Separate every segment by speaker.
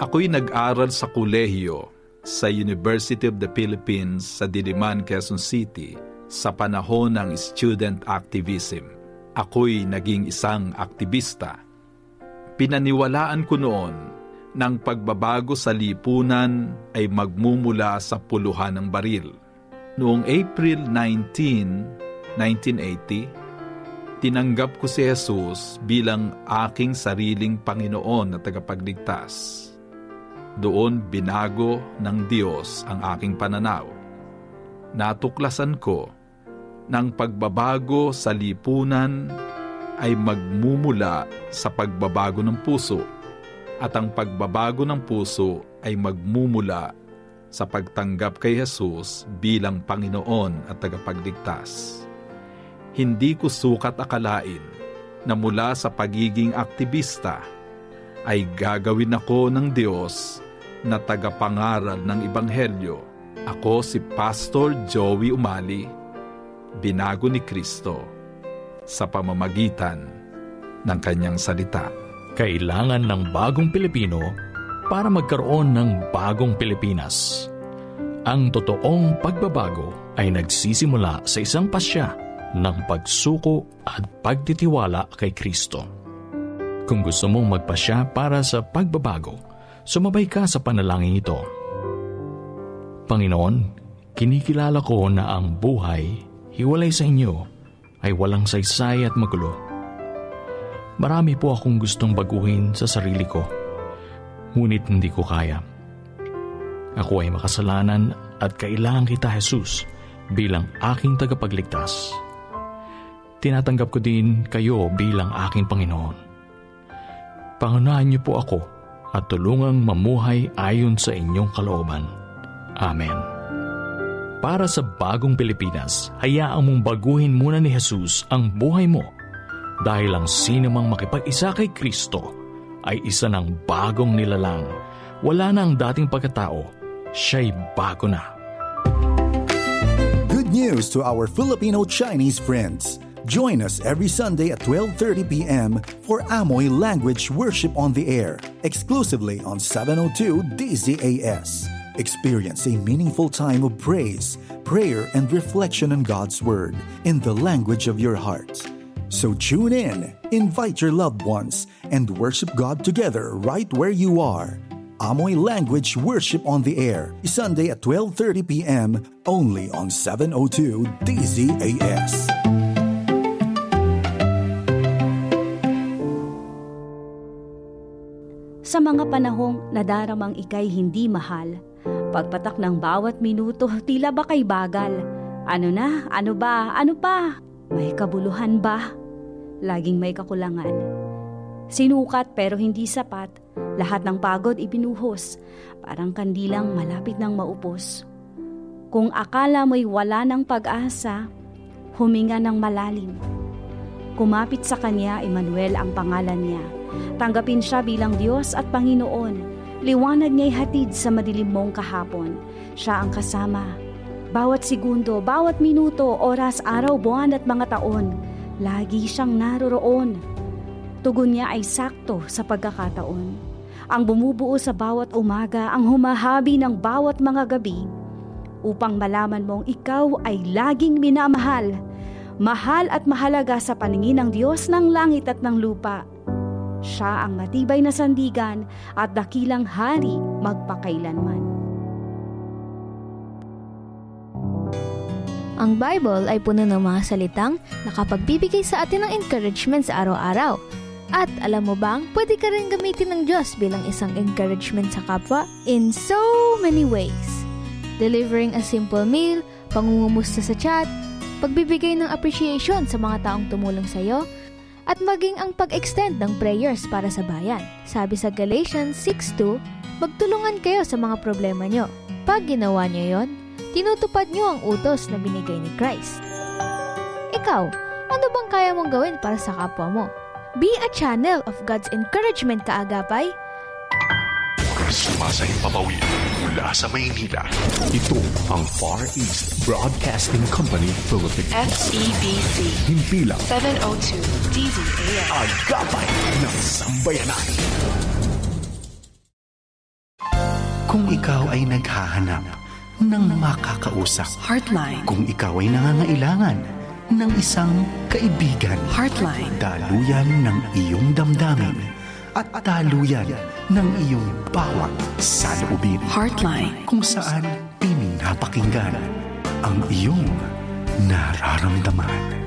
Speaker 1: Ako'y nag-aral sa kolehiyo sa University of the Philippines sa Diliman, Quezon City sa panahon ng student activism. Ako'y naging isang aktivista. Pinaniwalaan ko noon ng pagbabago sa lipunan ay magmumula sa puluhan ng baril. Noong April 19, 1980, tinanggap ko si Jesus bilang aking sariling Panginoon na tagapagligtas. Doon binago ng Diyos ang aking pananaw. Natuklasan ko ng pagbabago sa lipunan ay magmumula sa pagbabago ng puso, at ang pagbabago ng puso ay magmumula sa pagtanggap kay Jesus bilang Panginoon at tagapagligtas. Hindi ko sukat akalain na mula sa pagiging aktivista ay gagawin ako ng Diyos na tagapangaral ng Ebanghelyo. Ako si Pastor Joey Umali, binago ni Kristo sa pamamagitan ng kanyang salita.
Speaker 2: Kailangan ng bagong Pilipino para magkaroon ng bagong Pilipinas. Ang totoong pagbabago ay nagsisimula sa isang pasya ng pagsuko at pagtitiwala kay Kristo. Kung gusto mong magpasya para sa pagbabago, sumabay ka sa panalangin ito. Panginoon, kinikilala ko na ang buhay, hiwalay sa inyo, ay walang saysay at magulo. Marami po akong gustong baguhin sa sarili ko, ngunit hindi ko kaya. Ako ay makasalanan at kailangan kita, Jesus, bilang aking tagapagligtas. Tinatanggap ko din kayo bilang aking Panginoon. Pangunahan niyo po ako at tulungang mamuhay ayon sa inyong kalooban. Amen. Para sa bagong Pilipinas, hayaan mong baguhin muna ni Jesus ang buhay mo, dahil ang sino mang makipag-isa kay Kristo ay isa ng bagong nilalang. Wala na ang dating pagkatao, siya'y bago na.
Speaker 3: Good news to our Filipino Chinese friends. Join us every Sunday at 12:30 p.m. for Amoy Language Worship on the Air, exclusively on 702 DZAS. Experience a meaningful time of praise, prayer, and reflection on God's Word in the language of your heart. So tune in, invite your loved ones, and worship God together right where you are. Amoy Language Worship on the Air, Sunday at 12:30 p.m. only on 702 DZAS.
Speaker 4: Sa mga panahong nadaramang ika'y hindi mahal, pagpatak ng bawat minuto tila ba kay bagal. Ano na? Ano ba? Ano pa? May kabuluhan ba? Laging may kakulangan. Sinukat pero hindi sapat, lahat ng pagod ibinuhos, parang kandilang malapit ng maupos. Kung akala mo'y wala ng pag-asa, huminga ng malalim. Kumapit sa Kanya, Emmanuel ang pangalan niya. Tanggapin siya bilang Diyos at Panginoon. Liwanag niya'y hatid sa madilim mong kahapon. Siya ang kasama. Bawat segundo, bawat minuto, oras, araw, buwan at mga taon, lagi siyang naroroon. Tugon niya ay sakto sa pagkakataon. Ang bumubuo sa bawat umaga, ang humahabi ng bawat mga gabi, upang malaman mong ikaw ay laging minamahal. Mahal at mahalaga sa paningin ng Diyos ng langit at ng lupa. Siya ang matibay na sandigan at dakilang hari magpakailanman.
Speaker 5: Ang Bible ay puno ng mga salitang nakapagbibigay sa atin ng encouragement sa araw-araw. At alam mo bang, pwede ka rin gamitin ng Diyos bilang isang encouragement sa kapwa in so many ways. Delivering a simple meal, pangungumusta sa chat, pagbibigay ng appreciation sa mga taong tumulong sa iyo, at maging ang pag-extend ng prayers para sa bayan. Sabi sa Galatians 6:2, magtulungan kayo sa mga problema nyo. Pag ginawa nyo yon, tinutupad nyo ang utos na binigay ni Christ. Ikaw, ano bang kaya mong gawin para sa kapwa mo? Be a channel of God's encouragement, kaagapay.
Speaker 6: Sumasahing papawid mula sa Maynila. Ito ang Far East Broadcasting Company Philippines.
Speaker 7: FEBC.
Speaker 6: Himpilang
Speaker 7: 702 DZAS.
Speaker 6: Agapay ng Sambayanan.
Speaker 7: Kung ikaw ay naghahanap ng makakausap.
Speaker 8: Heartline.
Speaker 7: Kung ikaw ay nangangailangan ng isang kaibigan.
Speaker 8: Heartline.
Speaker 7: Daluyan ng iyong damdamin at daluyan ng iyong bawat saloobin.
Speaker 8: Heartline.
Speaker 7: Kung saan piling napakinggan ang iyong nararamdaman.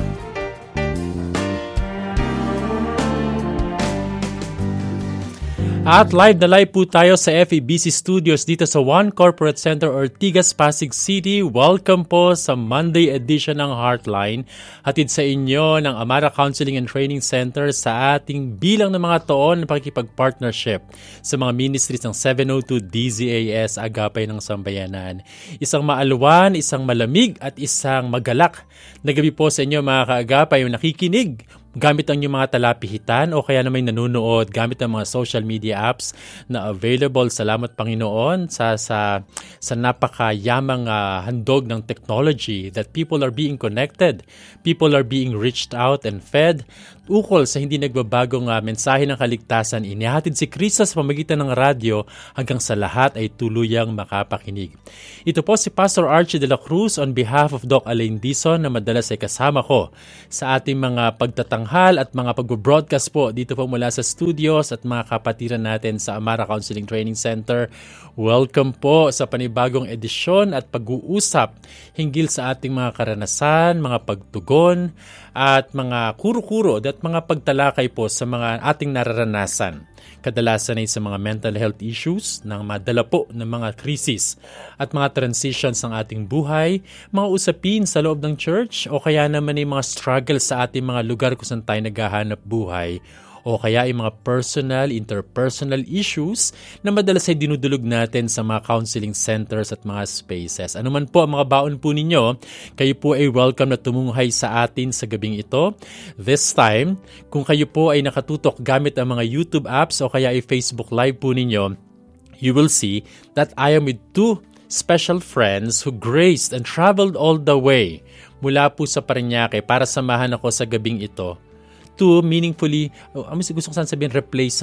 Speaker 9: At live na live po tayo sa FEBC Studios dito sa One Corporate Center, Ortigas, Pasig City. Welcome po sa Monday edition ng Heartline. Hatid sa inyo ng Amara Counseling and Training Center sa ating bilang ng mga taon ng pakikipag-partnership sa mga ministries ng 702 DZAS Agapay ng Sambayanan. Isang maalwan, isang malamig at isang magalak na gabi po sa inyo mga kaagapay yung nakikinig gamit ang inyong mga talapihitan o kaya naman nanonood gamit ang mga social media apps na available. Salamat Panginoon sa napakayamang handog ng technology that people are being connected, people are being reached out and fed. Ukol sa hindi nagbabagong mensahe ng kaligtasan, inihatid si Kristo sa pamamagitan ng radyo hanggang sa lahat ay tuluyang makapakinig. Ito po si Pastor Archie de la Cruz on behalf of Doc Alain Dizon na madalas ay kasama ko sa ating mga pagtatanghal at mga pag-broadcast po dito po mula sa studios at mga kapatiran natin sa Amara Counseling Training Center. Welcome po sa panibagong edisyon at pag-uusap hinggil sa ating mga karanasan, mga pagtugon at mga kuro-kuro at mga pagtalakay po sa mga ating nararanasan. Kadalasan ay sa mga mental health issues, ng madala po ng mga krisis at mga transitions ng ating buhay, mga usapin sa loob ng church o kaya naman ay mga struggles sa ating mga lugar kung saan tayo naghahanap buhay o kaya ay mga personal, interpersonal issues na madalas ay dinudulog natin sa mga counseling centers at mga spaces. Ano man po ang mga baon po ninyo, kayo po ay welcome na tumunghay sa atin sa gabing ito. This time, kung kayo po ay nakatutok gamit ang mga YouTube apps o kaya ay Facebook Live po ninyo, you will see that I am with two special friends who graced and traveled all the way mula po sa Parañaque para samahan ako sa gabing ito to meaningfully, gusto ko sana sabihin replace,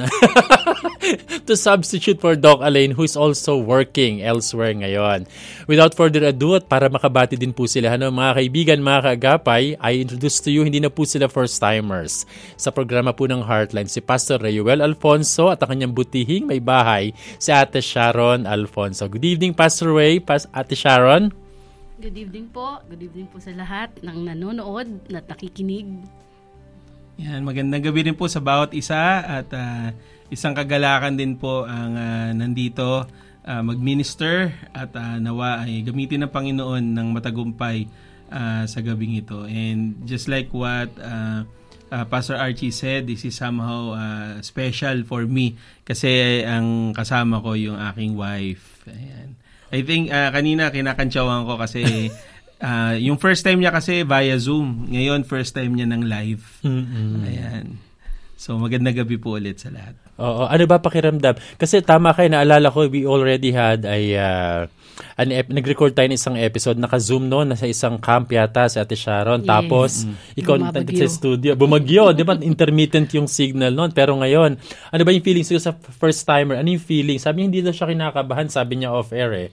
Speaker 9: to substitute for Doc Alain who is also working elsewhere ngayon. Without further ado at para makabati din po sila, mga kaibigan, mga kaagapay, I introduce to you, hindi na po sila first-timers sa programa po ng Heartline, si Pastor Rayuel Alfonso at ang kanyang butihing may bahay, si Ate Sharon Alfonso. Good evening, Pastor Ray, Ate Sharon.
Speaker 10: Good evening po. Good evening po sa lahat ng nanonood at nakikinig.
Speaker 11: Yan, magandang gabi rin po sa bawat isa at isang kagalakan din po ang nandito mag-minister at nawa ay gamitin ng Panginoon ng matagumpay sa gabing ito. And just like what Pastor Archie said, this is somehow special for me kasi ang kasama ko yung aking wife. Ayan. I think kanina kinakantsawan ko kasi yung first time niya kasi via Zoom. Ngayon, first time niya ng live. Mm-hmm. Ayan. So, magandang gabi po ulit sa lahat.
Speaker 9: Oo. Ano ba pakiramdam? Kasi tama kayo, naalala ko, we already had nag-record tayo ng isang episode, naka-Zoom noon, nasa isang camp yata sa Ate Sharon. Yes. Tapos, ikaw sa studio. Bumagyo, di ba? Intermittent yung signal noon. Pero ngayon, ano ba yung feelings ko sa first timer? Ano yung feeling? Sabi niya, hindi daw siya kinakabahan. Sabi niya off-air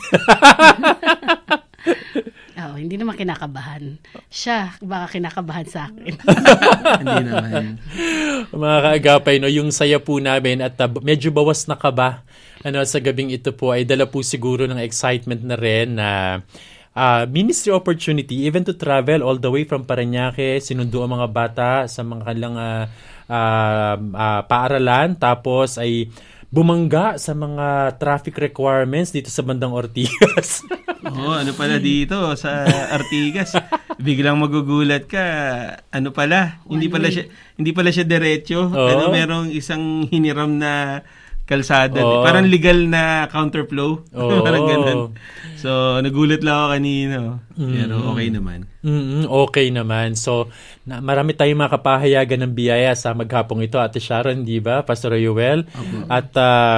Speaker 10: Hindi naman kinakabahan. Siya, baka kinakabahan sa akin.
Speaker 11: Hindi naman.
Speaker 9: Mga kaagapay, yung saya po namin at medyo bawas na kaba sa gabing ito po ay dala po siguro ng excitement na rin na ministry opportunity, even to travel all the way from Parañaque, sinundo ang mga bata sa mga kanilang paaralan, tapos ay bumangga sa mga traffic requirements dito sa bandang Ortigas.
Speaker 11: Ano pala dito sa Ortigas? Biglang magugulat ka. Ano pala? Hindi pala siya diretso. Merong isang hiniram na kalsada. Parang legal na counterflow. Parang ganun. So, nagulat lang ako kanina. Pero okay naman.
Speaker 9: Okay naman. So, marami tayong makapahayagan ng biyaya sa maghapong ito, Ate Sharon, di ba, Pastor Yoel? At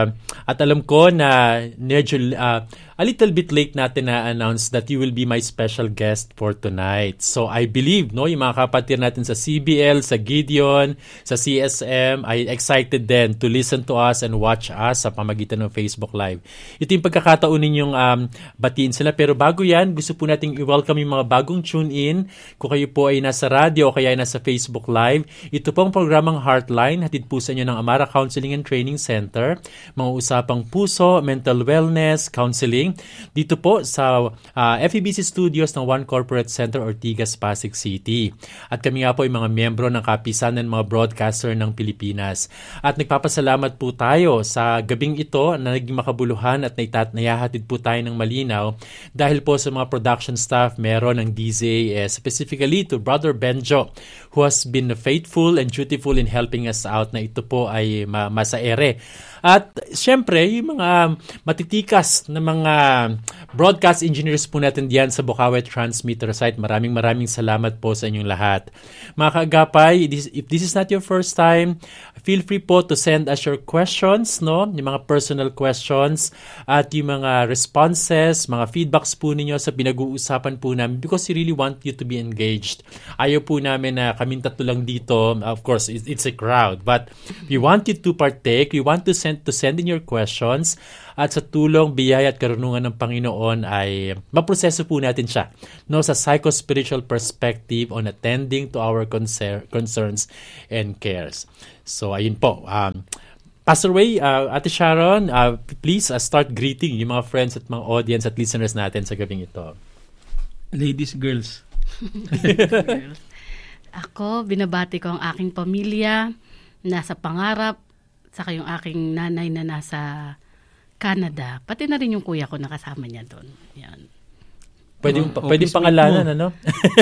Speaker 9: alam ko na medyo a little bit late natin na-announce that you will be my special guest for tonight. So, I believe, yung mga kapatid natin sa CBL, sa Gideon, sa CSM, ay excited din to listen to us and watch us sa pamagitan ng Facebook Live. Ito yung pagkakataon ninyong batiin sila. Pero bago yan, gusto po nating i-welcome yung mga bagong tune-in. Kung kayo po ay nasa radio o kaya ay nasa Facebook Live, ito pong programang Heartline, hatid po sa inyo ng Amara Counseling and Training Center. Mga usapang puso, mental wellness, counseling, dito po sa FEBC Studios ng One Corporate Center, Ortigas, Pasig City. At kami nga po ay mga miyembro ng kapisan ng mga broadcaster ng Pilipinas. At nagpapasalamat po tayo sa gabing ito na naging makabuluhan at nayahatid po tayo ng malinaw dahil po sa mga production staff meron ng DZAS, specifically to Brother Benjo, who has been faithful and dutiful in helping us out na ito po ay masaere. At syempre, yung mga matitikas na mga broadcast engineers po natin diyan sa Bukawi Transmitter site, maraming salamat po sa inyong lahat. Mga kaagapay, if this is not your first time, feel free po to send us your questions, yung mga personal questions at yung mga responses, mga feedbacks po ninyo sa pinag-uusapan po namin because we really want you to be engaged. Ayaw po namin na kaming tatlo lang dito. Of course, it's a crowd, but we want you to partake. We want to send in your questions at sa tulong, biyaya at karunungan ng Panginoon ay maproseso po natin siya sa psycho-spiritual perspective on attending to our concerns and cares. So, ayun po. Pastor Ray, Ate Sharon, please start greeting yung mga friends at mga audience at listeners natin sa gabing ito.
Speaker 11: Ladies, girls.
Speaker 10: Ako, binabati ko ang aking pamilya, nasa Pangarap, saka yung aking nanay na nasa Canada. Pati na rin yung kuya ko nakasama niya doon. Yan.
Speaker 9: Pwedeng pangalanan, ano?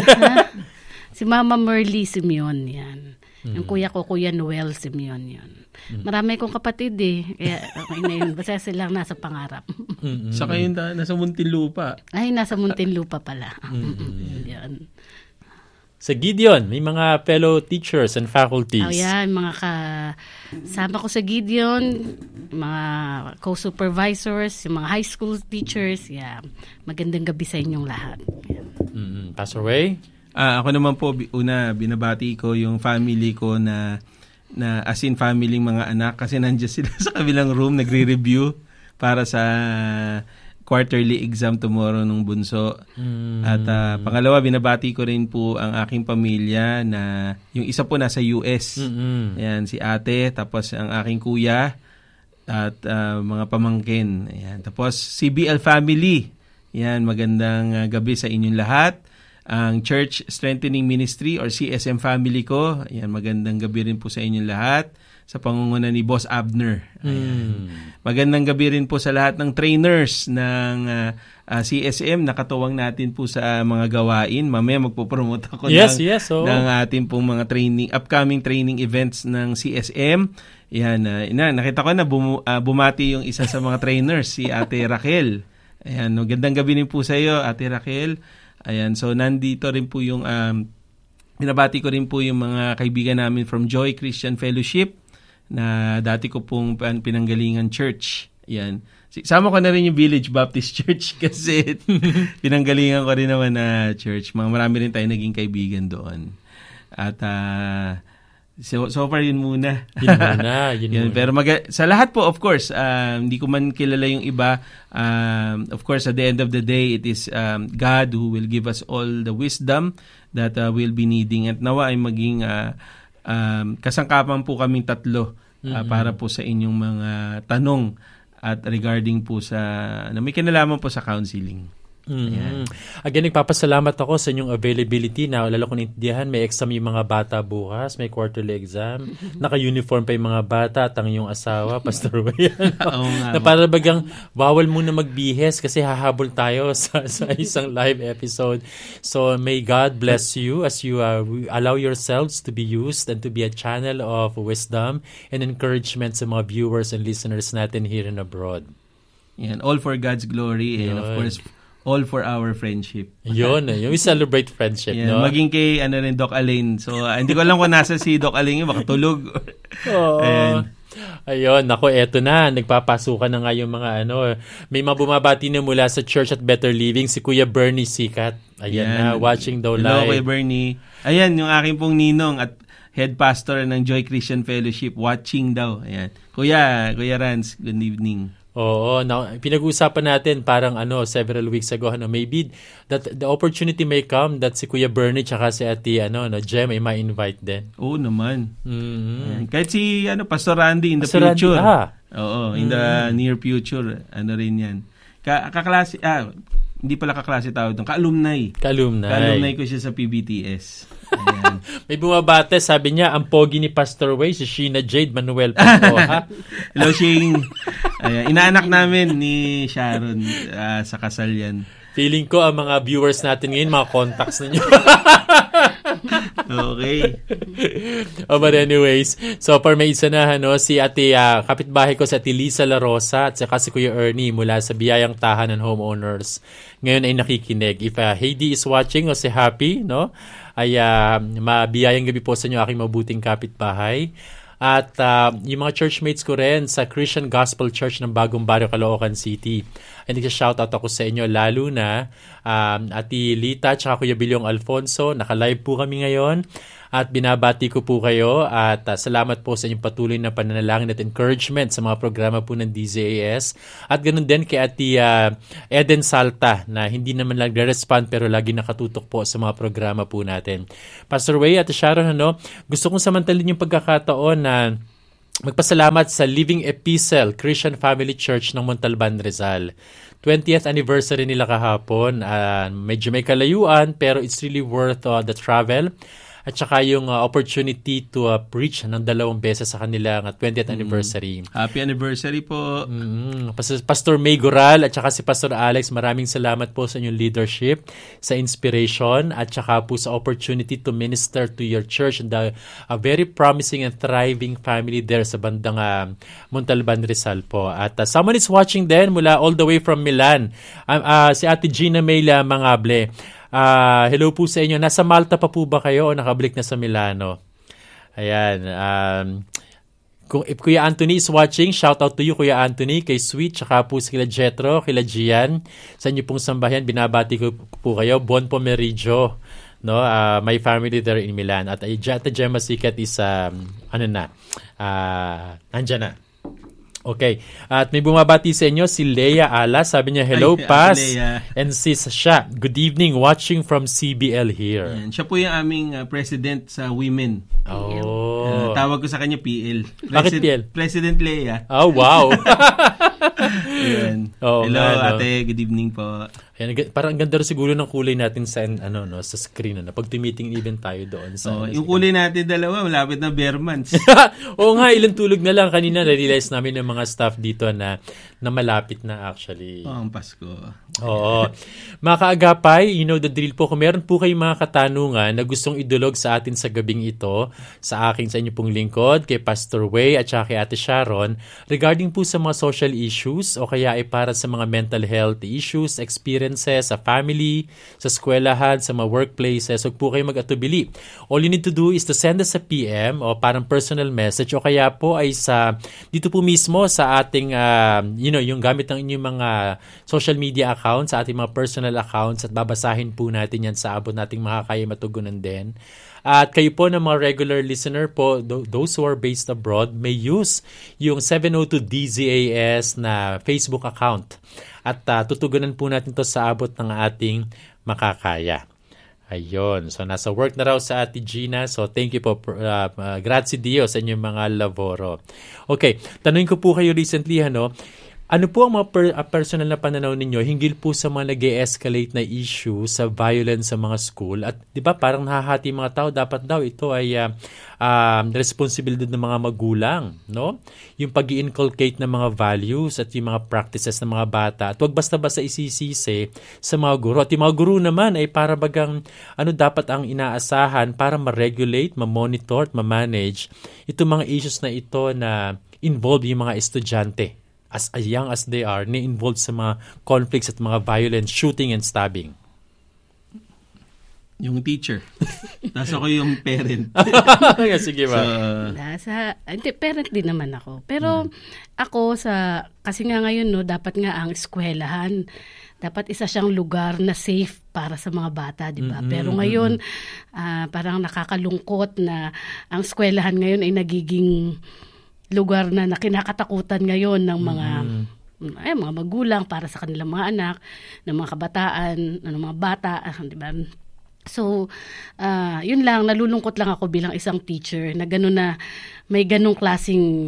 Speaker 10: Si Mama Merly Simeon, yan. Yung kuya ko, Kuya Noel Simeon, yan. Marami kong kapatid Kaya okay na yun. Basta silang nasa Pangarap.
Speaker 11: Saka yun, nasa Muntinlupa.
Speaker 10: Ay, nasa Muntinlupa pala. Yan.
Speaker 9: Sa Gideon, may mga fellow teachers and faculties.
Speaker 10: Yan, mga kasama ko sa Gideon, mga co-supervisors, yung mga high school teachers. Yeah. Magandang gabi sa inyong lahat.
Speaker 9: Pastor Ray?
Speaker 11: Ako naman po, binabati ko yung family ko na as in family mga anak kasi nandiyan sila sa kabilang room, nagre-review para sa quarterly exam tomorrow nung bunso. At pangalawa, binabati ko rin po ang aking pamilya na yung isa po nasa US. Ayan, si ate, tapos ang aking kuya at mga pamangkin. Ayan. Tapos CBL family. Ayan, magandang gabi sa inyong lahat. Ang Church Strengthening Ministry or CSM family ko. Ayan, magandang gabi rin po sa inyong lahat. Sa pangunguna ni Boss Abner. Magandang gabi rin po sa lahat ng trainers ng CSM. Nakatuwang natin po sa mga gawain. Mamaya magpo-promote ako ng ating pong mga upcoming training events ng CSM. Yan, nakita ko na bumati yung isa sa mga trainers, si Ate Raquel. Ayan, magandang gabi rin po sa iyo, Ate Raquel. Ayan, so nandito rin po yung binabati ko rin po yung mga kaibigan namin from Joy Christian Fellowship na dati ko pong pinanggalingan church. Yan. Sama ko na rin yung Village Baptist Church kasi pinanggalingan ko rin naman na church. Marami rin tayo naging kaibigan doon. At so far yun muna. Yun muna. Pero sa lahat po, of course, hindi ko man kilala yung iba. Of course, at the end of the day, it is God who will give us all the wisdom that we'll be needing. At nawa ay maging kasangkapan po kaming tatlo para po sa inyong mga tanong at regarding po sa may kinalaman po sa counseling.
Speaker 9: Again, nagpapasalamat ako sa inyong availability na lalo ko naintindihan, may exam yung mga bata bukas, may quarterly exam, naka-uniform pa yung mga bata at ang iyong asawa, Pastor Ray. Na para bagang bawal muna magbihes kasi hahabol tayo sa isang live episode. So may God bless you as you allow yourselves to be used and to be a channel of wisdom and encouragement sa mga viewers and listeners natin here and abroad.
Speaker 11: Yan, all for God's glory and of course all for our friendship.
Speaker 9: Yun, yung celebrate friendship,
Speaker 11: Yeah,
Speaker 9: no?
Speaker 11: maging kay rin Doc Alain. So hindi ko alam kung nasa si Doc Alain, baka tulog.
Speaker 9: Oo. Ayun, nako, eto na. Nagpapasukan na nga yung mga may mga bumabati na mula sa Church at Better Living, si Kuya Bernie Sikat. Ayan na, watching daw live.
Speaker 11: Hello, Kuya Bernie. Ayan, yung aking pong ninong at head pastor ng Joy Christian Fellowship, watching daw. Ayan. Kuya Rans, good evening.
Speaker 9: Oo, pinag-uusapan natin parang several weeks ago, maybe that the opportunity may come that si Kuya Bernie tsaka si Ate Jem ay ma-invite din.
Speaker 11: Oo naman.
Speaker 9: Mm-hmm.
Speaker 11: Kahit si Pastor Randy in the
Speaker 9: Pastor
Speaker 11: future.
Speaker 9: Randy,
Speaker 11: Oo, in the near future. Rin yan. Kaklase, hindi pala kaklase tawag doon, ka-alumni. Ka-alumni ko siya sa PBTS. Ayan.
Speaker 9: May bumabate, sabi niya, ang pogi ni Pastor Way, si Sheena Jade Manuel Pantoja.
Speaker 11: Hello, Shing. Inaanak namin ni Sharon sa kasal yan.
Speaker 9: Feeling ko ang mga viewers natin ngayon, mga contacts ninyo.
Speaker 11: Okay.
Speaker 9: But anyways, so for may isa na, si Ate, kapitbahay ko si Ate Lisa La Rosa at saka si Kuya Ernie mula sa Biyayang Tahanan Homeowners. Ngayon ay nakikinig. If Heidi is watching o si Happy, ay mabiyayang gabi po sa inyo aking mabuting kapitbahay. At yung mga churchmates ko rin sa Christian Gospel Church ng Bagong Barrio, Caloocan City. Ay nag-shoutout ako sa inyo, lalo na Ati Lita at Kuya Bilyong Alfonso. Naka-live po kami ngayon at binabati ko po kayo at salamat po sa inyong patuloy na pananalangin at encouragement sa mga programa po ng DZAS. At ganun din kay Ati Eden Salta na hindi naman lang respond pero lagi nakatutok po sa mga programa po natin. Pastor Way at Sharon, gusto kong samantalin yung pagkakataon na magpasalamat sa Living Epistle Christian Family Church ng Montalban, Rizal. 20th anniversary nila kahapon. Medyo may kalayuan pero it's really worth the travel. At saka yung opportunity to preach ng 2 beses sa kanilang 20th anniversary.
Speaker 11: Happy anniversary po.
Speaker 9: Pastor May Goral at saka si Pastor Alex, maraming salamat po sa inyong leadership, sa inspiration, at saka po sa opportunity to minister to your church and a very promising and thriving family there sa bandang Montalban, Rizal po. At someone is watching din mula all the way from Milan. Si Ate Gina May Mangable. Hello po sa inyo. Nasa Malta pa po ba kayo o nakabalik na sa Milano? Ayan. Kung Kuya Anthony is watching, shout out to you, Kuya Anthony, kay Sweet, tsaka po sila Jetro, kila Gian. Sa inyo pong sambahan, binabati ko po kayo. Buon pomeriggio. My family there in Milan. At Ate Gemma Sikat is, nandyan na. Okay. At may bumabati sa inyo, si Leia Ala. Sabi niya, hello, Pas. And sis siya. Good evening, watching from CBL here.
Speaker 11: Ayan. Siya po yung aming president sa Women.
Speaker 9: Oh.
Speaker 11: Tawag ko sa kanya PL.
Speaker 9: Bakit PL?
Speaker 11: President Leia.
Speaker 9: Oh, wow.
Speaker 11: Ayan. Hello, ate. Good evening po.
Speaker 9: Ayan, parang ang ganda rin siguro ng kulay natin sa sa screen pag tumiting even tayo doon sa
Speaker 11: yung kulay natin dalawa malapit na bare months.
Speaker 9: Oo nga, ilang tulog na lang kanina na-realize namin ng mga staff dito na malapit na actually.
Speaker 11: Ang Pasko.
Speaker 9: Oo. Mga kaagapay, you know the drill po. Kung meron po kayong mga katanungan na gustong idulog sa atin sa gabing ito, sa inyo pong lingkod, kay Pastor Way at saka kay Ate Sharon, regarding po sa mga social issues o kaya ay para sa mga mental health issues, experiences sa family, sa eskwelahan, sa mga workplaces, huwag po kayo mag-atubili. All you need to do is to send us a PM o parang personal message o kaya po ay dito po mismo sa ating, yung gamit ng inyong mga social media accounts, sa ating mga personal accounts at babasahin po natin yan sa abot nating makakaya matugunan din. At kayo po na mga regular listener po, those who are based abroad, may use yung 702 DZAS na Facebook account. At tutugunan po natin to sa abot ng ating makakaya. Ayun. So, nasa work na raw sa Ate Gina. So, thank you po. Grazie Dio sa inyong mga laboro. Okay. Tanungin ko po kayo recently, ano po ang mga personal na pananaw ninyo hinggil po sa mga nag-e-escalate na issue sa violence sa mga school? At di ba parang nahahati mga tao, dapat daw ito ay responsibilidad ng mga magulang, no? Yung pag-i-inculcate ng mga values at yung mga practices ng mga bata. At huwag basta-basta isisisi sa mga guro. At yung mga guro naman ay para bagang dapat ang inaasahan para ma-regulate, ma-monitor, ma-manage itong mga issues na ito na involve yung mga estudyante. as young as they are, na-involved sa mga conflicts at mga violence, shooting and stabbing?
Speaker 11: Yung teacher. Tapos ako yung parent.
Speaker 9: Sige ba?
Speaker 10: Hindi, parent din naman ako. Pero ako kasi nga ngayon, dapat nga ang eskwelahan, dapat isa siyang lugar na safe para sa mga bata, di ba? Pero ngayon, parang nakakalungkot na ang eskwelahan ngayon ay nagiging lugar na kinakatakutan ngayon ng mga magulang para sa kanilang mga anak, ng mga kabataan, ng mga bata, di ba? So, yun lang, nalulungkot lang ako bilang isang teacher na gano'n na may ganong klaseng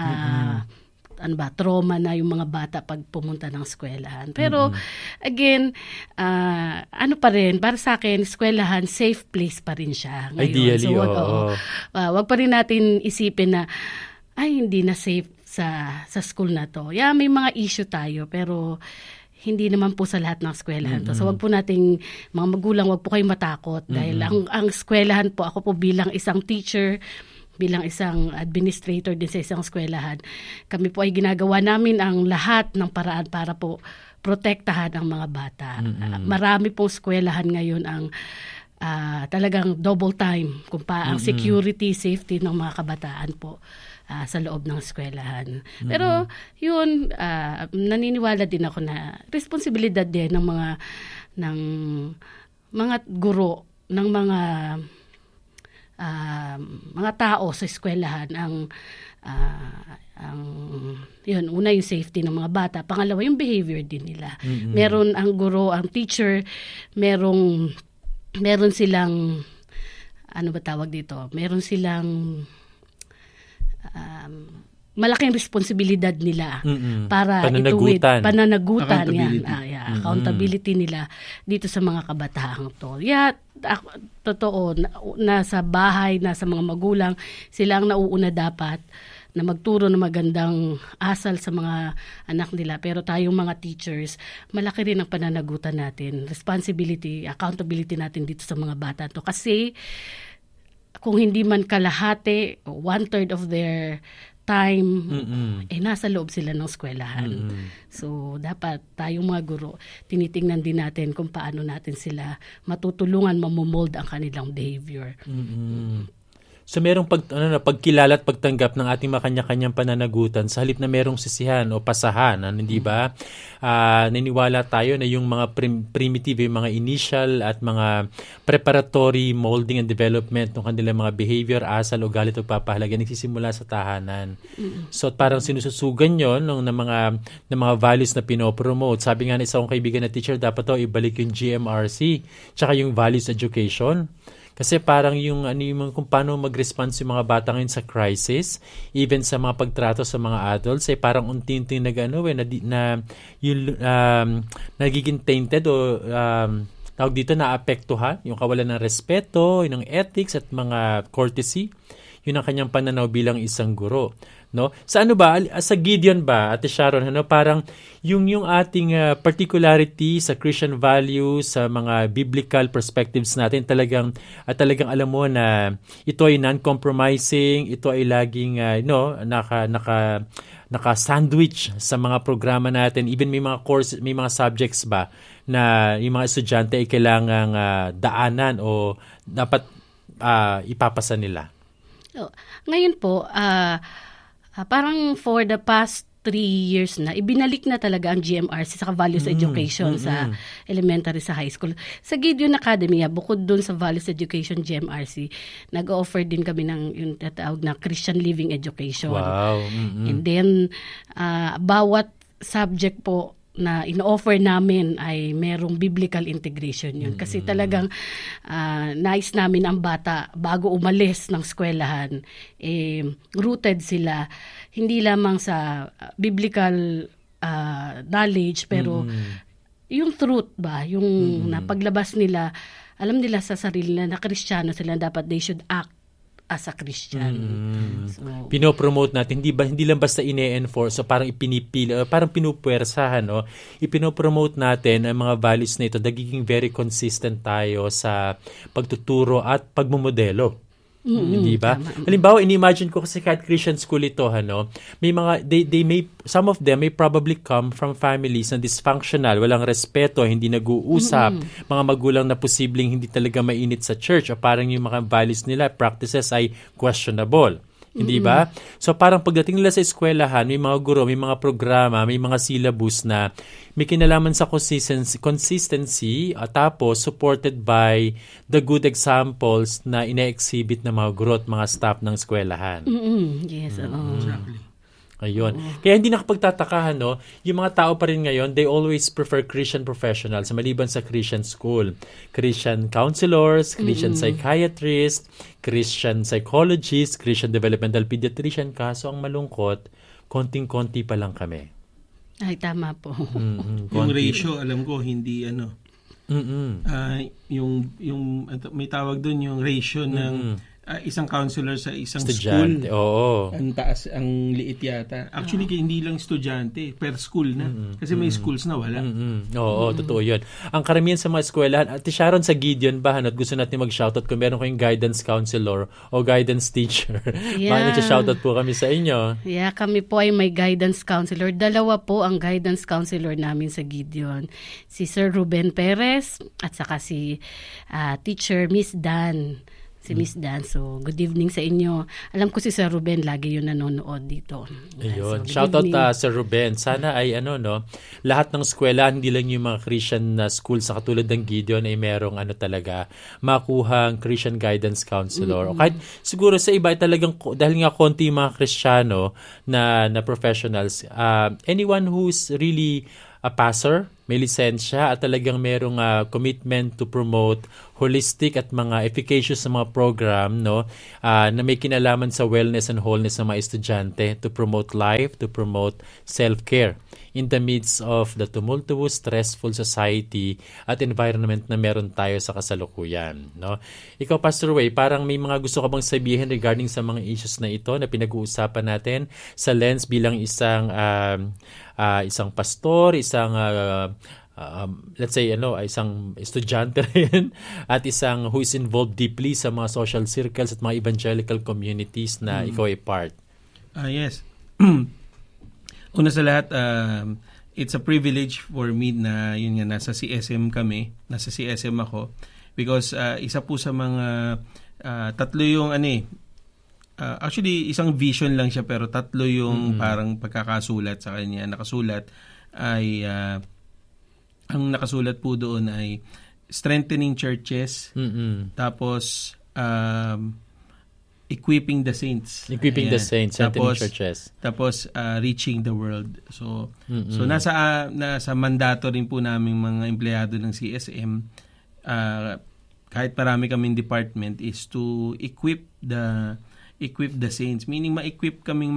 Speaker 10: trauma na yung mga bata pag pumunta ng eskwelahan. Pero, again, pa rin, para sa akin, eskwelahan, safe place pa rin siya ngayon.
Speaker 9: Ideally,
Speaker 10: wag pa rin natin isipin na, hindi na safe sa school na to. May mga issue tayo, pero hindi naman po sa lahat ng eskwelahan to. So wag po nating, mga magulang, wag po kayong matakot dahil ang eskwelahan po, ako po bilang isang teacher, bilang isang administrator din sa isang eskwelahan, kami po ay ginagawa namin ang lahat ng paraan para po protektahan ang mga bata. Marami pong eskwelahan ngayon ang talagang double time kung ang security, safety ng mga kabataan po sa loob ng eskwelahan. Pero yun, naniniwala din ako na responsibilidad din ng mga guro, ng mga tao sa eskwelahan ang yun, una yung safety ng mga bata, pangalawa yung behavior din nila. Meron ang guro, ang teacher, meron silang meron silang malaking responsibilidad nila para pananagutan yan, accountability nila dito sa mga kabataang to. Totoo na sa bahay, na sa mga magulang, sila ang nauuna dapat na magturo ng magandang asal sa mga anak nila. Pero tayong mga teachers, malaki rin ang pananagutan natin, responsibility, accountability natin dito sa mga bata to. Kasi kung hindi man kalahati, 1/3 of their time, nasa loob sila ng eskwelahan. So, dapat tayong mga guro, tinitingnan din natin kung paano natin sila matutulungan, mamumold ang kanilang behavior.
Speaker 9: So merong pagkilala at pagtanggap ng ating mga kanya-kanyang pananagutan sa halip na merong sisihan o pasahan, hindi ba? Naniniwala tayo na yung mga primitive, yung mga initial at mga preparatory molding and development ng kanilang mga behavior, asal, ugali at pagpapahalaga nagsisimula sa tahanan. So parang sinususugan yon ng mga values na pinopromote. Sabi nga ng isang kaibigan na teacher, dapat ibalik yung GMRC tsaka yung values education. Kasi parang kung paano mag-response yung mga bata ngayon sa crisis, even sa mga pagtrato sa mga adults, parang unti-unti nagiging tainted o tawag dito, naapektuhan yung kawalan ng respeto, ng ethics at mga courtesy. Yun ang kanyang pananaw bilang isang guro. No? Sa Gideon ba, Ate Sharon, parang yung ating particularity sa Christian values, sa mga biblical perspectives natin, talagang alam mo na ito ay non-compromising, ito ay laging naka-sandwich sa mga programa natin. Even may mga course, may mga subjects ba na yung mga estudyante ay kailangang daanan o dapat ipapasa nila.
Speaker 10: Ngayon po, parang for the past 3 years na, ibinalik na talaga ang GMRC sa values education sa elementary, sa high school. Sa Gideon Academy, bukod dun sa values education GMRC, nag-offer din kami ng yung tatawag na Christian Living Education.
Speaker 9: Wow.
Speaker 10: And then, bawat subject po na ino-offer namin ay merong biblical integration yun. Kasi talagang nais namin ang bata bago umalis ng eskwelahan, rooted sila hindi lamang sa biblical knowledge, pero yung truth ba, yung napaglabas nila, alam nila sa sarili na Kristiyano sila, dapat they should act as a Christian. So,
Speaker 9: pinopromote natin, hindi lang basta ine-enforce, so parang ipinipili, parang pinupuwersahan, no? Ipinopromote natin ang mga values na ito, nagiging very consistent tayo sa pagtuturo at pagmumodelo. Hindi ba? Halimbawa, ini-imagine ko kasi kahit Christian school ito, may mga, some of them may probably come from families na dysfunctional, walang respeto, hindi nag-uusap, mga magulang na posibleng hindi talaga mainit sa church o parang yung mga values nila, practices ay questionable. Hindi ba? So parang pagdating nila sa eskwelahan, may mga guro, may mga programa, may mga syllabus na may kinalaman sa consistency tapos supported by the good examples na ina-exhibit ng mga guro at mga staff ng eskwelahan.
Speaker 10: Yes, exactly.
Speaker 9: Ayun. Kaya hindi nakapagtataka, yung mga tao pa rin ngayon, they always prefer Christian professionals maliban sa Christian school. Christian counselors, Christian psychiatrists, Christian psychologists, Christian developmental pediatrician. Kaso ang malungkot, konting-konti pa lang kami.
Speaker 10: Ay, tama po.
Speaker 11: Yung ratio, alam ko, hindi yung may tawag doon yung ratio ng isang counselor sa isang
Speaker 9: estudyante.
Speaker 11: School.
Speaker 9: Oo.
Speaker 11: Ang taas, ang liit yata. Actually, hindi lang estudyante, per school na. Kasi may schools na wala.
Speaker 9: Oo, totoo yun. Ang karamihan sa mga eskwelahan, at Sharon sa Gideon ba, gusto natin mag-shoutout kung meron kayong guidance counselor o guidance teacher. Shoutout po kami sa inyo.
Speaker 10: Yeah, kami po ay may guidance counselor. 2 po ang guidance counselor namin sa Gideon. Si Sir Ruben Perez at saka si teacher Miss Dan. Si Miss Dan. So, good evening sa inyo. Alam ko si Sir Ruben, lagi yun nanonood dito.
Speaker 9: Ayun. So, shoutout Sir Ruben. Sana ay lahat ng eskwela, hindi lang yung mga Christian school sa katulad ng Gideon ay merong talaga, makuhang Christian guidance counselor. O kahit siguro sa iba ay talagang, dahil nga konti yung mga Kristiyano na professionals, anyone who's really a pastor, may lisensya at talagang merong commitment to promote holistic at mga efficacious na mga program na may kinalaman sa wellness and wholeness ng mga estudyante to promote life, to promote self-care in the midst of the tumultuous, stressful society at environment na meron tayo sa kasalukuyan. Ikaw, Pastor Way, parang may mga gusto ka bang sabihin regarding sa mga issues na ito na pinag-uusapan natin sa lens bilang isang pastor, isang let's say isang estudyante rin at isang who is involved deeply sa mga social circles at mga evangelical communities na ikaw ay part.
Speaker 11: Yes. Una sa lahat, it's a privilege for me na yun nga, nasa CSM kami, nasa CSM ako, because isa po sa mga tatlo yung actually isang vision lang siya pero tatlo yung parang pagkakasulat sa kanya. Nakasulat ay ang nakasulat po doon ay strengthening churches, tapos equipping the saints.
Speaker 9: Equipping the saints, strengthening churches.
Speaker 11: Tapos reaching the world. So nasa mandato rin po naming mga empleyado ng CSM, kahit marami kaming department, is to equip the saints, meaning ma-equip kaming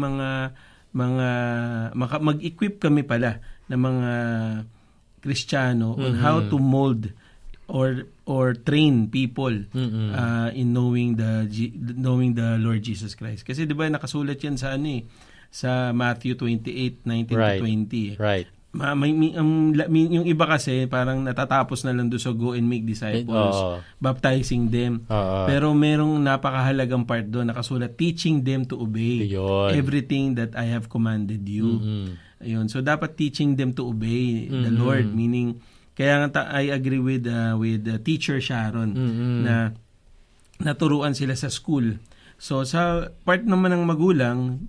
Speaker 11: mag-equip kami pala ng mga Kristiyano on how to mold or train people in knowing the Lord Jesus Christ. Kasi 'di ba nakasulat 'yan sa Matthew 28:19-20.
Speaker 9: Right.
Speaker 11: Yung iba kasi parang natatapos na lang doon sa go and make disciples, baptizing them. Pero merong napakahalagang part doon, nakasulat, teaching them to obey everything that I have commanded you. Ayun. So dapat teaching them to obey the Lord, meaning kaya I agree with teacher Sharon na naturuan sila sa school. So sa part naman ng magulang,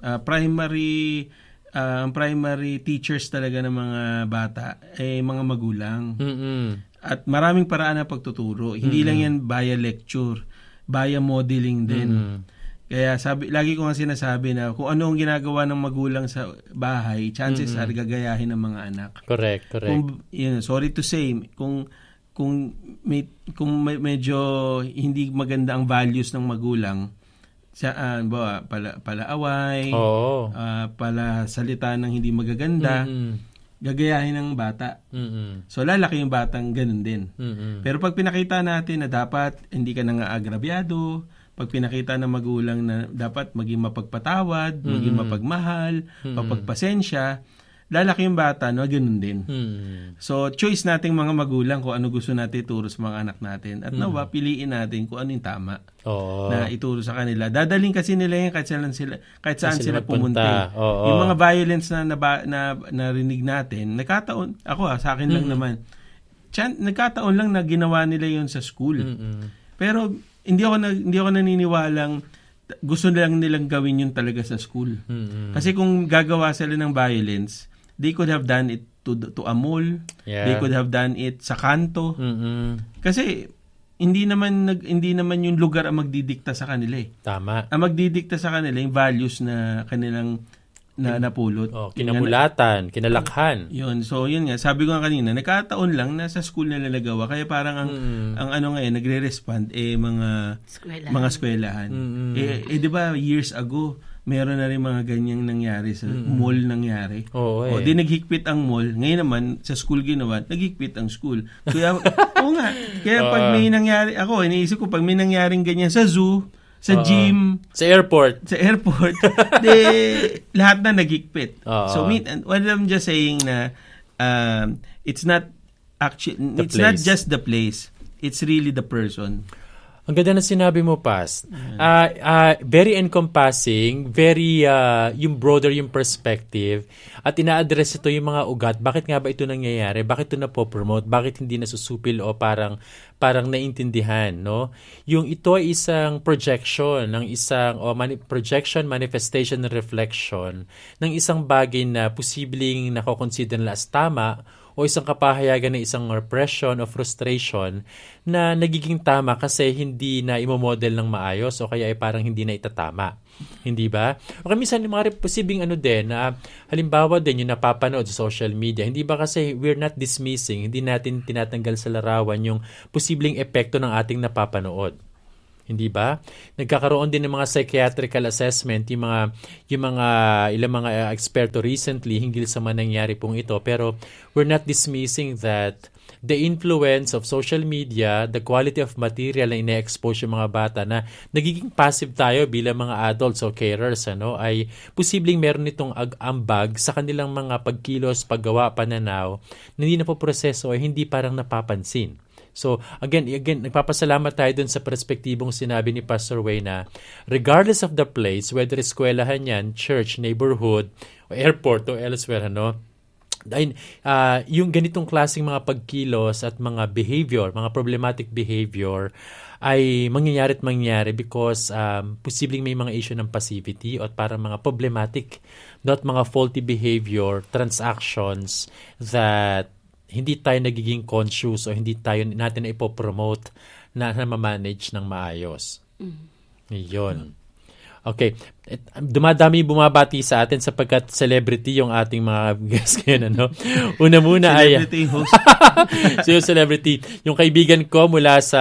Speaker 11: primary teachers talaga ng mga bata ay mga magulang. At maraming paraan na pagtuturo. Hindi lang yan via lecture, via modeling din. Kaya lagi ko nga sinasabi na kung ano ang ginagawa ng magulang sa bahay, chances are gagayahin ng mga anak.
Speaker 9: Correct.
Speaker 11: Sorry to say, kung medyo hindi maganda ang values ng magulang, palaaway, pala salita ng hindi magaganda, gagayahin ng bata. So lalaki yung batang ganun din. Pero pag pinakita natin na dapat hindi ka nang aagrabyado, pag pinakita ng magulang na dapat maging mapagpatawad, maging mapagmahal, mapagpasensya, lalaki yung bata, no, ganun din. So, choice nating mga magulang kung ano gusto natin ituro sa mga anak natin. At nawa, piliin natin kung ano yung tama na ituro sa kanila. Dadaling kasi nila yan kahit saan sila pumunta. Yung mga violence na narinig natin, nagkataon, sa akin lang naman, nagkataon lang na ginawa nila yon sa school. Pero, hindi ako naniniwalang gusto nilang gawin yun talaga sa school. Kasi kung gagawa sila ng violence, they could have done it to a mall. They could have done it sa kanto. Kasi hindi naman yung lugar ang magdidikta sa kanila eh.
Speaker 9: Tama.
Speaker 11: Ang magdidikta sa kanila yung values na kanilang napulot.
Speaker 9: Kinamulatan, kinalakhan.
Speaker 11: Yun. So, yun nga. Sabi ko nga kanina, nagkataon lang na sa school nila nagawa. Kaya parang ang ngayon, nagre-respond, mga eskwelahan. Di ba, years ago, meron na rin mga ganyang nangyari sa mall nangyari. Di naghigpit ang mall. Ngayon naman, sa school ginawa, naghigpit ang school. Kaya, Kaya pag may nangyari, iniisip ko, pag may nangyaring ganyan sa zoo, sa gym,
Speaker 9: sa airport,
Speaker 11: lahat na nagigpit. So what I'm just saying na it's not just the place, it's really the person.
Speaker 9: Ang ganda na sinabi mo, Pas. Very encompassing, very yung broader yung perspective, at ina-address ito yung mga ugat. Bakit nga ba ito nangyayari? Bakit ito napopromote? Bakit hindi nasusupil o parang naintindihan, no? Yung ito ay isang projection ng projection, manifestation, and reflection ng isang bagay na posibleng nako-consider nila as tama, o isang kapahayagan ng isang repression o frustration na nagiging tama kasi hindi na imomodel ng maayos o kaya ay parang hindi na itatama. Hindi ba? O kaya minsan yung mga posibleng halimbawa din yung napapanood sa social media, hindi ba kasi we're not dismissing, hindi natin tinatanggal sa larawan yung posibleng epekto ng ating napapanood. Hindi ba? Nagkakaroon din ng mga psychiatrical assessment yung mga ilang mga eksperto recently hinggil sa nangyari pong ito, pero we're not dismissing that the influence of social media, the quality of material na ina-expose yung mga bata na nagiging passive tayo bilang mga adults o carers, ay posibleng meron nitong ambag sa kanilang mga pagkilos, paggawa, pananaw na hindi na po proseso o hindi parang napapansin. So, again, nagpapasalamat tayo dun sa perspektibong sinabi ni Pastor Wayne na regardless of the place, whether eskwelahan yan, church, neighborhood, o airport, o elsewhere, yung ganitong klaseng mga pagkilos at mga behavior, mga problematic behavior, ay mangyayari because posibleng may mga issue ng passivity at parang mga problematic, not mga faulty behavior, transactions that hindi tayo nagiging conscious o hindi natin na ipopromote na mamanage ng maayos. Yun. Okay. Dumadami bumabati sa atin sapagkat celebrity yung ating mga guests ngayon. Una muna
Speaker 11: celebrity host.
Speaker 9: So, celebrity. Yung kaibigan ko mula sa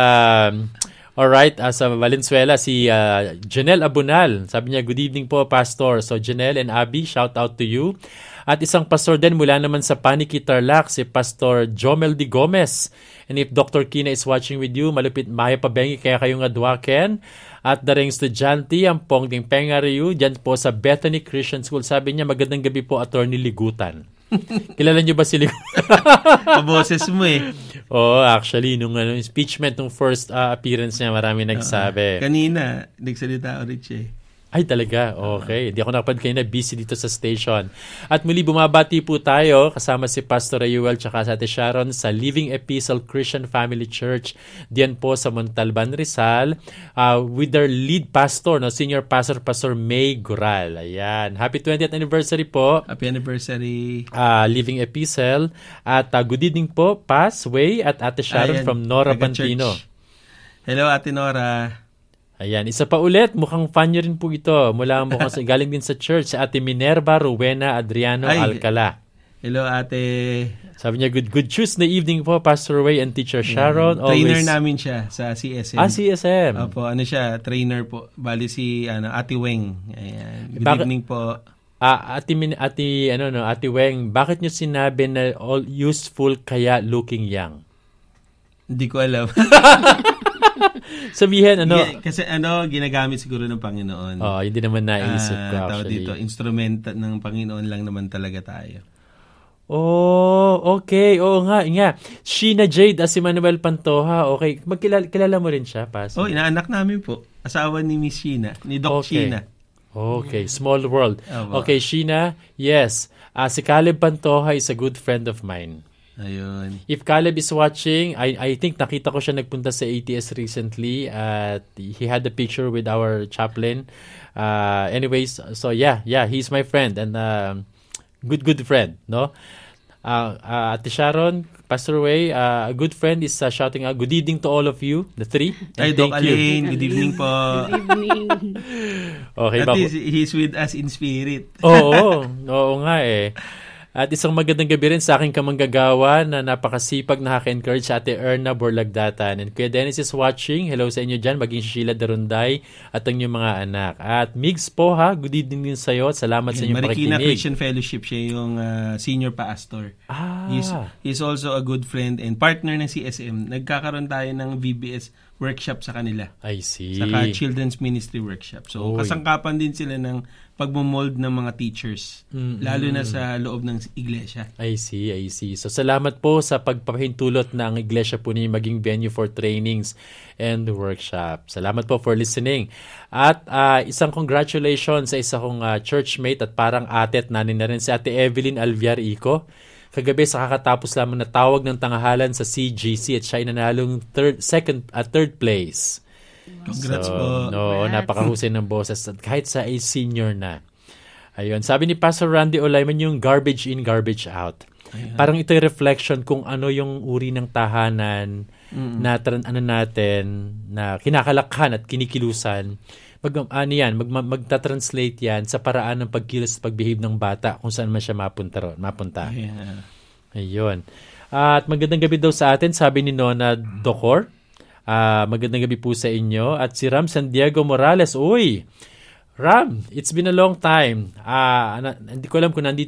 Speaker 9: sa Valenzuela, si Janelle Abunal. Sabi niya, good evening po, Pastor. So, Janelle and Abby, shout out to you. At isang pastor din mula naman sa Paniki, Tarlac, si Pastor Jomel D. Gomez. And if Dr. Kina is watching with you, malupit maya pabengi kaya kayong adwaken. At daring estudyante, ang Pongding Pengariu, dyan po sa Bethany Christian School. Sabi niya, magandang gabi po, Attorney Ligutan. Kilala niyo ba si Ligutan?
Speaker 11: Paboses mo eh.
Speaker 9: Actually, nung impeachment, nung first appearance niya, marami nagsabi.
Speaker 11: Kanina, nagsalita ulit siya eh.
Speaker 9: Ay, talaga? Okay. Hindi ako nakapad kayo na busy dito sa station. At muli, bumabati po tayo kasama si Pastor Rayuel tsaka sa Ate Sharon sa Living Epistle Christian Family Church diyan po sa Montalban, Rizal with their lead pastor, Senior Pastor, Pastor May Gural. Ayan. Happy 20th anniversary po.
Speaker 11: Happy anniversary.
Speaker 9: Living Epistle. At good evening po, Pas, Way, at Ate Sharon from Nora Pantino.
Speaker 11: Hello, Ate Nora.
Speaker 9: Ayan, isa pa ulit, mukhang fan nyo rin po ito. Galing din sa church, si Ate Minerva Rowena Adriano Alcala.
Speaker 11: Hello, Ate.
Speaker 9: Sabi niya, good Tuesday evening po, Pastor Ray and Teacher Sharon.
Speaker 11: Trainer namin siya sa CSM.
Speaker 9: CSM.
Speaker 11: Opo, siya, trainer po. Bali si Ate Weng. Ayan. Good evening po.
Speaker 9: Ate Weng, bakit nyo sinabi na all useful kaya looking young?
Speaker 11: Hindi ko alam.
Speaker 9: Sabihin,
Speaker 11: kasi ginagamit siguro ng Panginoon.
Speaker 9: Hindi naman naisip ko actually.
Speaker 11: Dito, instrument ng Panginoon lang naman talaga tayo.
Speaker 9: Oh, okay. Oo nga. Sheena Jade as si Manuel Pantoja. Okay. Kilala mo rin siya, Pas?
Speaker 11: Inaanak namin po. Asawa ni Miss Sheena, ni Doc Sheena.
Speaker 9: Okay, small world. Okay, Sheena, yes. Si Caleb Pantoja is a good friend of mine.
Speaker 11: Ayun.
Speaker 9: If Caleb is watching, I think nakita ko siya nagpunta sa ATS recently at he had a picture with our chaplain. Anyways, so yeah, he's my friend and good friend, no? Ate Sharon, Pastor Way, a good friend is shouting out, good evening to all of you, the three.
Speaker 11: Ay, Doc Alain, good evening po.
Speaker 10: Good evening.
Speaker 9: Okay,
Speaker 11: at least he's with us in spirit.
Speaker 9: Oo nga eh. At isang magandang gabi rin sa aking kamanggagawa na napakasipag na haka-encourage Ate Erna Borlagdatan. And Kuya Dennis is watching. Hello sa inyo dyan, maging Sheila Darunday at ang inyong mga anak. At Migs po good evening din sa iyo at salamat sa inyong pakikinig.
Speaker 11: Marikina Christian Fellowship, siya yung senior pastor. He's also a good friend and partner ng CSM. Nagkakaroon tayo ng VBS workshop sa kanila.
Speaker 9: I see.
Speaker 11: Saka Children's Ministry workshop. So, kasangkapan din sila ng pagmumold ng mga teachers, lalo na sa loob ng iglesia.
Speaker 9: I see. So, salamat po sa pagpapahintulot na ang iglesia po niyo maging venue for trainings and workshop. Salamat po for listening. At isang congratulations sa isa kong churchmate at parang ate at nanin na rin si Ate Evelyn Alviar Ico. Kagabi sa kakatapos lamang na tawag ng tangahalan sa CGC at siya ay nanalong third place.
Speaker 11: Congrats po.
Speaker 9: Napakahusay ng boses at kahit sa senior na. Ayun, sabi ni Pastor Randy Olayman yung garbage in, garbage out. Ayun. Parang ito'y reflection kung ano yung uri ng tahanan natin na kinakalakhan at kinikilusan. Magta-translate yan sa paraan ng pagkilos at pagbehave ng bata kung saan man siya mapunta.
Speaker 11: Yeah.
Speaker 9: Ayun. At magandang gabi daw sa atin, sabi ni Nona Docor. Magandang gabi po sa inyo. At si Ram Santiago Morales, Ram, it's been a long time. Hindi ko alam kung nandito